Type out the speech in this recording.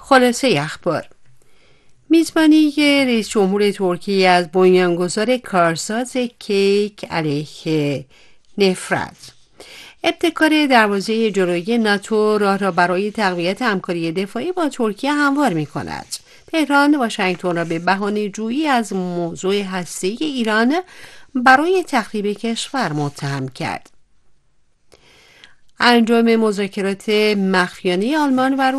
خلاصه اخبار: میزبانی رئیس جمهور ترکیه از بنیانگذار کارساز کیک علیه نفرت. ابتکار دروازه جلویی ناتو راه را برای تقویت همکاری دفاعی با ترکیه هموار می کند. تهران واشنگتن را به بهانه جویی از موضوع هسته‌ای ایران برای تخریب کشور متهم کرد. انجام مذاکرات مخفیانه آلمان و